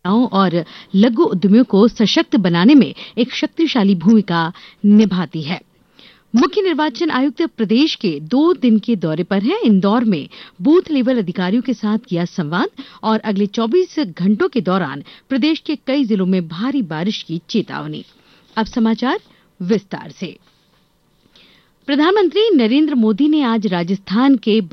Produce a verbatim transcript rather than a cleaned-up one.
और लघु उद्यमियों को सशक्त बनाने में एक शक्तिशाली भूमिका निभाती है। मुख्य निर्वाचन आयुक्त प्रदेश के दो दिन के दौरे पर हैं। इंदौर में बूथ लेवल अधिकारियों के साथ किया संवाद और अगले चौबीस घंटों के दौरान प्रदेश के कई जिलों में भारी बारिश की चेतावनी। अब समाचार विस्तार से। प्रधानमंत्री नरेंद्र मोदी ने आज राजस्थान के